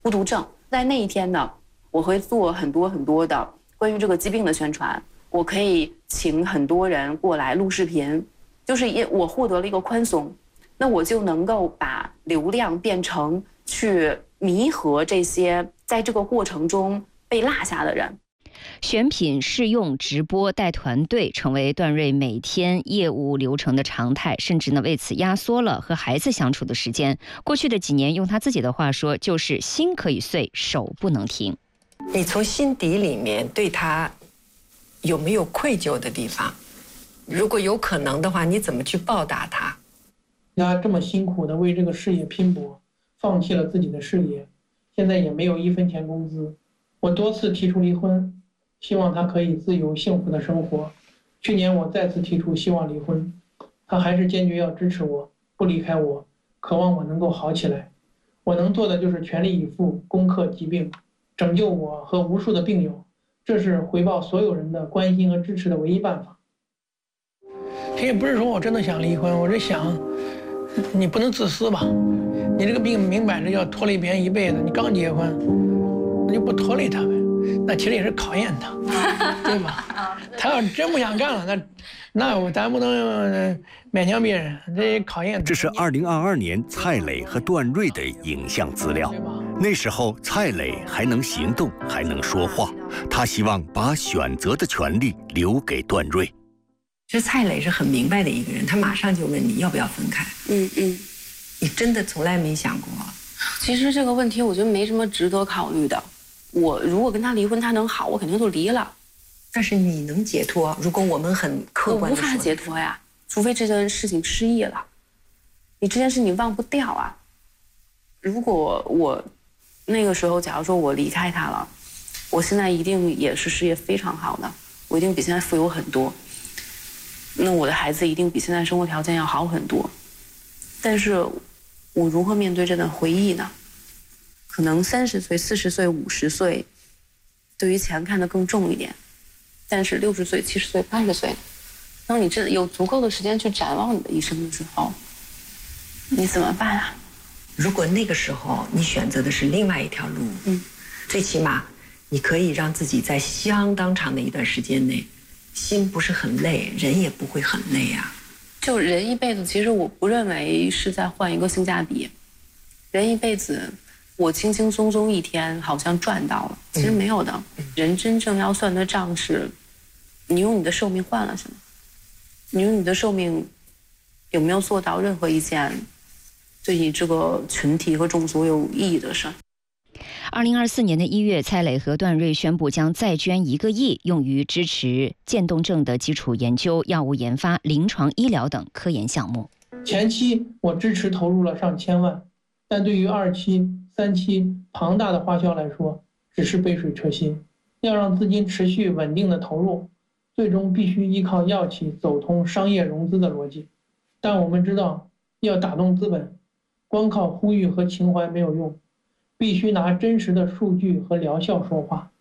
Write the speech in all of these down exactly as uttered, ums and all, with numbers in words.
孤独症。在那一天呢，我会做很多很多的关于这个疾病的宣传，我可以请很多人过来录视频，就是也我获得了一个宽松，那我就能够把流量变成去弥合这些在这个过程中被落下的人。 选品、试用、直播、带团队成为段瑞每天业务流程的常态，甚至呢为此压缩了和孩子相处的时间。过去的几年，用他自己的话说，就是心可以碎，手不能停。 你从心底里面对他有没有愧疚的地方？如果有可能的话，你怎么去报答他？ 他这么辛苦的为这个事业拼搏，放弃了自己的事业，现在也没有一分钱工资。我多次提出离婚，希望他可以自由幸福的生活。去年我再次提出希望离婚，他还是坚决要支持我，不离开我，渴望我能够好起来。我能做的就是全力以赴攻克疾病，拯救我和无数的病友，这是回报所有人的关心和支持的唯一办法。 这也不是说我真的想离婚，我是想你不能自私吧，你这个病明摆着要拖累别人一辈子，你刚结婚那就不拖累他呗，那其实也是考验他，对吧？他要真不想干了，那那我咱不能勉强别人，这也考验他。 这是二零二二年蔡磊和段瑞的影像资料。那时候蔡磊还能行动，还能说话，他希望把选择的权利留给段瑞。 其实蔡磊是很明白的一个人，他马上就问你要不要分开。 嗯嗯， 你真的从来没想过？ 其实这个问题我觉得没什么值得考虑的。我如果跟他离婚，他能好，我肯定就离了。 但是你能解脱？如果我们很客观的说， 我无法解脱呀，除非这件事情失忆了。你这件事你忘不掉啊。如果我那个时候，假如说我离开他了，我现在一定也是事业非常好的，我一定比现在富有很多。那我的孩子一定比现在生活条件要好很多。但是我如何面对这段回忆呢？可能三十岁、四十岁、五十岁，对于钱看得更重一点。但是六十岁、七十岁、八十岁，当你真的有足够的时间去展望你的一生的时候，你怎么办啊？ 如果那个时候你选择的是另外一条路，嗯，最起码你可以让自己在相当长的一段时间内，心不是很累，人也不会很累啊。 就人一辈子，其实我不认为是在换一个性价比。人一辈子，我轻轻松松一天好像赚到了，其实没有的。嗯、人真正要算的账是，你用你的寿命换了什么？你用你的寿命有没有做到任何一件对你这个群体和种族有意义的事儿？ 二零二四年的一月，蔡磊和段瑞宣布将再捐一个亿，用于支持渐冻症的基础研究、药物研发、临床医疗等科研项目。 前期我支持投入了上千万，但对于二期、三期庞大的花销来说，只是杯水车薪。要让资金持续稳定的投入，最终必须依靠药企走通商业融资的逻辑。但我们知道，要打动资本，光靠呼吁和情怀没有用。必须拿真实的数据和疗效说话。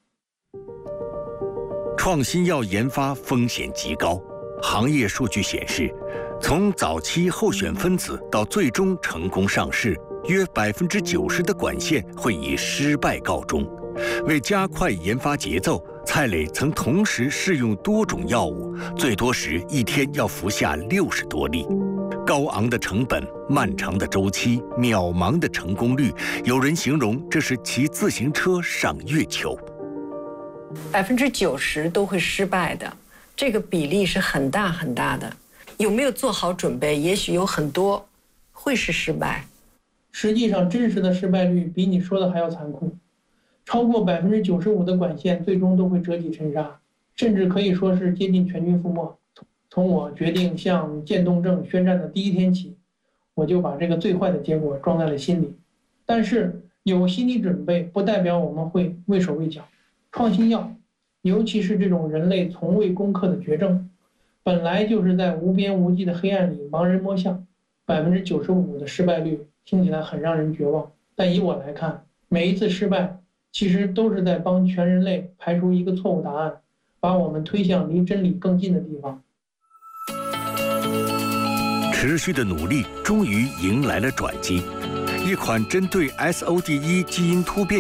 创新药研发风险极高，行业数据显示，从早期候选分子到最终成功上市，约百分之九十的管线会以失败告终。为加快研发节奏，蔡磊曾同时试用多种药物，最多时一天要服下六十多粒。高昂的成本、漫长的周期、渺茫的成功率，有人形容这是骑自行车上月球。 百分之九十都会失败的，这个比例是很大很大的。有没有做好准备？也许有很多会是失败。 实际上，真实的失败率比你说的还要残酷，超过百分之九十五的管线最终都会折戟沉沙，甚至可以说是接近全军覆没。从我决定向渐冻症宣战的第一天起，我就把这个最坏的结果装在了心里。但是有心理准备不代表我们会畏手畏脚。创新药，尤其是这种人类从未攻克的绝症，本来就是在无边无际的黑暗里盲人摸象。百分之九十五的失败率听起来很让人绝望，但以我来看，每一次失败其实都是在帮全人类排除一个错误答案，把我们推向离真理更近的地方。 持续的努力终于迎来了转机。 一款针对 S O D 一基因突变